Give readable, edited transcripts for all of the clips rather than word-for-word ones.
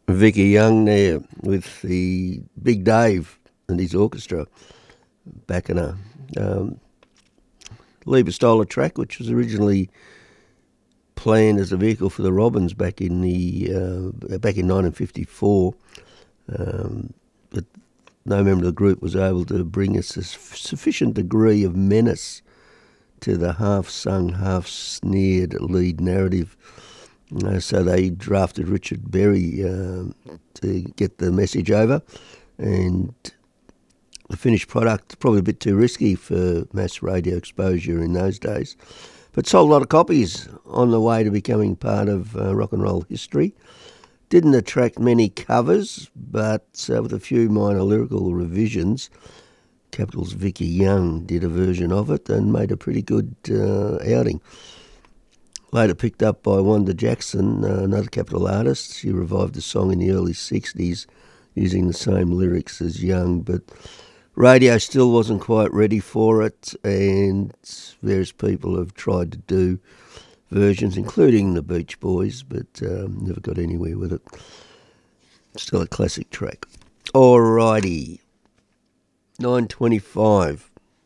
Vicky Young there with the Big Dave and his orchestra backing a Lieber Stoller track, which was originally planned as a vehicle for the Robins back in 1954. But no member of the group was able to bring us a sufficient degree of menace to the half-sung, half-sneered lead narrative. So they drafted Richard Berry to get the message over, and the finished product, probably a bit too risky for mass radio exposure in those days, but sold a lot of copies on the way to becoming part of rock and roll history. Didn't attract many covers, but with a few minor lyrical revisions, Capital's Vicky Young did a version of it and made a pretty good outing. Later picked up by Wanda Jackson, another Capital artist. She revived the song in the early 60s using the same lyrics as Young, but radio still wasn't quite ready for it, and various people have tried to do versions, including the Beach Boys, but never got anywhere with it. Still a classic track. Alrighty, 9:25.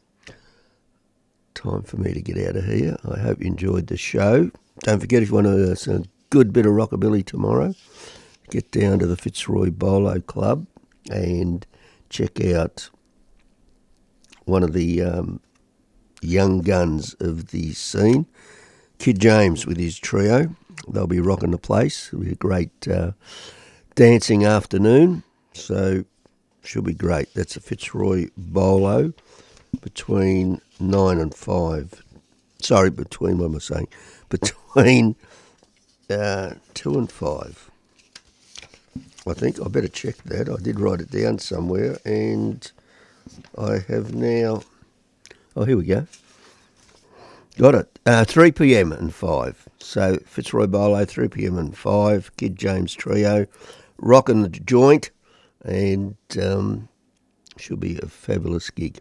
Time for me to get out of here. I hope you enjoyed the show. Don't forget, if you want a good bit of rockabilly tomorrow, get down to the Fitzroy Bolo Club and check out one of the young guns of the scene, Kid James with his trio. They'll be rocking the place. It'll be a great dancing afternoon, so should be great. That's a Fitzroy Bolo between 9 and 5. Sorry, between, what am I saying? Between 2 and 5. I think I better check that. I did write it down somewhere, and I have now... Oh, here we go. Got it. 3 p.m. and 5. So Fitzroy Bolo, 3 p.m. and 5. Kid James Trio, rocking the joint, and should be a fabulous gig.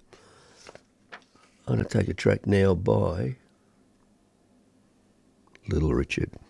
I'm going to take a track now by Little Richard.